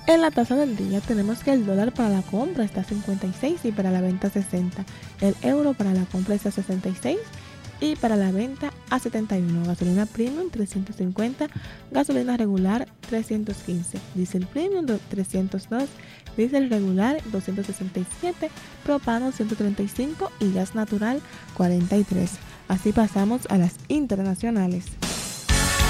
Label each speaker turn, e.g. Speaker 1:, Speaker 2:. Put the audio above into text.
Speaker 1: En la tasa del día tenemos que el dólar para la compra está a 56 y para la venta 60. El euro para la compra está a 66 y para la venta a 71. Gasolina premium 350, gasolina regular 315, diesel premium 302, diesel regular 267, propano 135 y gas natural 43. Así pasamos a las internacionales.